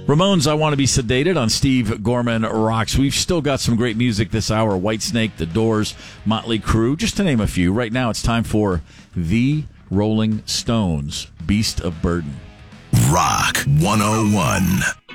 Ramones, I Want to Be Sedated on Steve Gorman Rocks. We've still got some great music this hour. Whitesnake, The Doors, Motley Crue, just to name a few. Right now it's time for The Rolling Stones, Beast of Burden. Rock 101.